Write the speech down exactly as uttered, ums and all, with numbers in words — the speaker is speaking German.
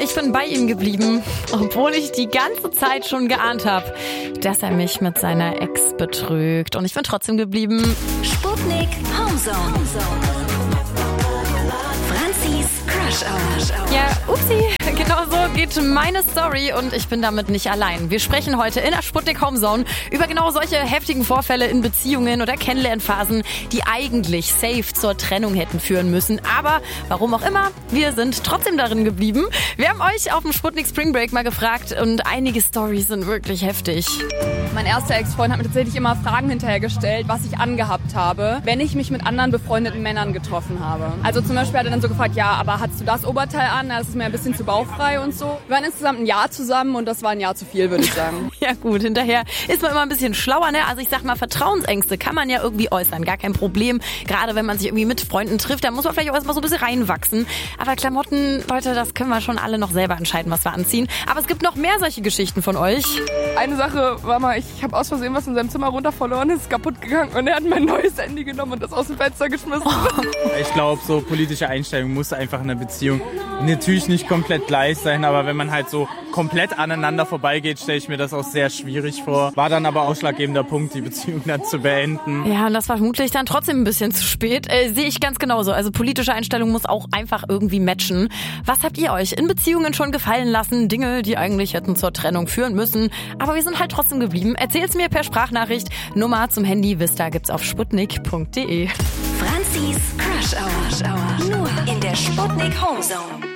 Ich bin bei ihm geblieben, obwohl ich die ganze Zeit schon geahnt habe, dass er mich mit seiner Ex betrügt. Und ich bin trotzdem geblieben. Sputnik Homezone. Franzis Crush Hour. Ja, upsi, genau so geht meine Story und ich bin damit nicht allein. Wir sprechen heute in der Sputnik Homezone über genau solche heftigen Vorfälle in Beziehungen oder Kennenlernphasen, die eigentlich safe zur Trennung hätten führen müssen. Aber warum auch immer, wir sind trotzdem darin geblieben. Wir haben euch auf dem Sputnik Spring Break mal gefragt und einige Storys sind wirklich heftig. Mein erster Ex-Freund hat mir tatsächlich immer Fragen hinterhergestellt, was ich angehabt habe, wenn ich mich mit anderen befreundeten Männern getroffen habe. Also zum Beispiel hat er dann so gefragt, ja, aber hattest du das Oberteil an? Das ist mir ein bisschen zu bauchfrei und so. Wir waren insgesamt ein Jahr zusammen und das war ein Jahr zu viel, würde ich sagen. Ja gut, hinterher ist man immer ein bisschen schlauer, ne? Also ich sag mal, Vertrauensängste kann man ja irgendwie äußern, gar kein Problem. Gerade wenn man sich irgendwie mit Freunden trifft, da muss man vielleicht auch erstmal so ein bisschen reinwachsen. Aber Klamotten, Leute, das können wir schon alle noch selber entscheiden, was wir anziehen. Aber es gibt noch mehr solche Geschichten von euch. Eine Sache war mal, ich habe aus Versehen was in seinem Zimmer runter verloren, ist kaputt gegangen und er hat mein neues Handy genommen und das aus dem Fenster geschmissen. Oh. Ich glaube, so politische Einstellung muss einfach in einer Beziehung natürlich nicht komplett gleich sein, aber wenn man halt so komplett aneinander vorbeigeht, stelle ich mir das auch sehr schwierig vor. War dann aber ausschlaggebender Punkt, die Beziehung dann zu beenden. Ja, und das war vermutlich dann trotzdem ein bisschen zu spät. Äh, sehe ich ganz genauso. Also politische Einstellung muss auch einfach irgendwie matchen. Was habt ihr euch in Beziehungen schon gefallen lassen? Dinge, die eigentlich hätten zur Trennung führen müssen. Aber wir sind halt trotzdem geblieben. Erzähl's mir per Sprachnachricht. Nummer zum Handy Vista gibt's auf sputnik punkt de. Franzis Crush Hour. Nur in der Sputnik Homezone.